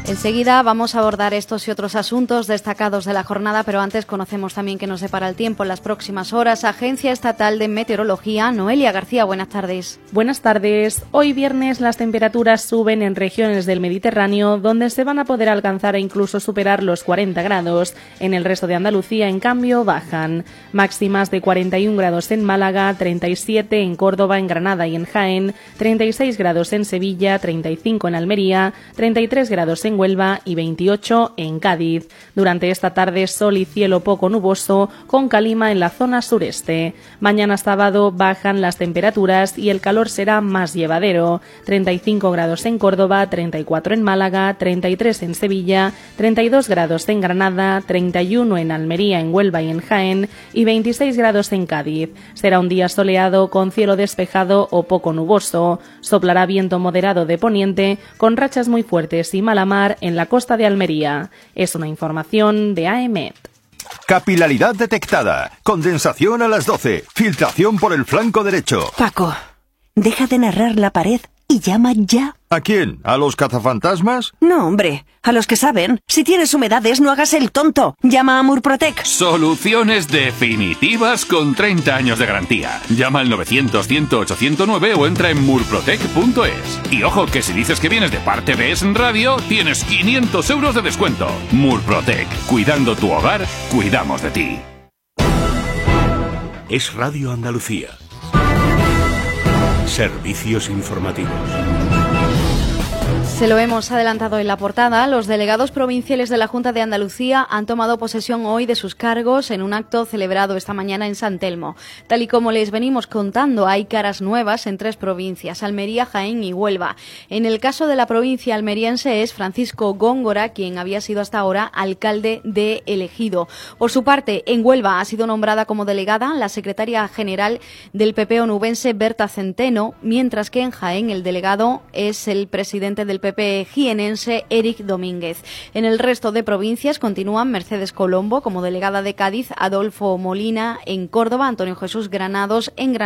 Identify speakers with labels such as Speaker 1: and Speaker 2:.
Speaker 1: Enseguida vamos a abordar estos y otros asuntos destacados de la jornada, pero antes conocemos también qué nos depara el tiempo en las próximas horas. Agencia Estatal de Meteorología, Noelia García, buenas tardes.
Speaker 2: Buenas tardes. Hoy viernes las temperaturas suben en regiones del Mediterráneo, donde se van a poder alcanzar e incluso superar los 40 grados. En el resto de Andalucía, en cambio, bajan. Máximas de 41 grados en Málaga, 37 en Córdoba, en Granada y en Jaén, 36 grados en Sevilla, 35 en Almería, 33 grados en Huelva y 28 en Cádiz. Durante esta tarde, sol y cielo poco nuboso, con calima en la zona sureste. Mañana sábado bajan las temperaturas y el calor será más llevadero. 35 grados en Córdoba, 34 en Málaga, 33 en Sevilla, 32 grados en Granada, 31 en Almería, en Huelva y en Jaén y 26 grados en Cádiz. Será un día soleado con cielo despejado o poco nuboso. Soplará viento moderado de poniente con rachas muy fuertes y mala mar en la costa de Almería. Es una información de AEMET.
Speaker 3: Capilaridad detectada. Condensación a las 12. Filtración por el flanco derecho.
Speaker 4: Paco, deja de narrar la pared y llama ya.
Speaker 3: ¿A quién? ¿A los cazafantasmas?
Speaker 4: No, hombre, a los que saben. Si tienes humedades, no hagas el tonto. Llama a Murprotec.
Speaker 5: Soluciones definitivas con 30 años de garantía. Llama al 900-100-809 o entra en murprotec.es. Y ojo, que si dices que vienes de parte de Es Radio, tienes 500 euros de descuento. Murprotec. Cuidando tu hogar, cuidamos de ti.
Speaker 6: Es Radio Andalucía. Servicios informativos.
Speaker 1: Se lo hemos adelantado en la portada. Los delegados provinciales de la Junta de Andalucía han tomado posesión hoy de sus cargos en un acto celebrado esta mañana en San Telmo. Tal y como les venimos contando, hay caras nuevas en 3 provincias, Almería, Jaén y Huelva. En el caso de la provincia almeriense es Francisco Góngora, quien había sido hasta ahora alcalde de El Ejido. Por su parte, en Huelva ha sido nombrada como delegada la secretaria general del PP onubense Berta Centeno, mientras que en Jaén el delegado es el presidente del PP jienense Eric Domínguez. En el resto de provincias continúan Mercedes Colombo como delegada de Cádiz, Adolfo Molina en Córdoba, Antonio Jesús Granados en Granada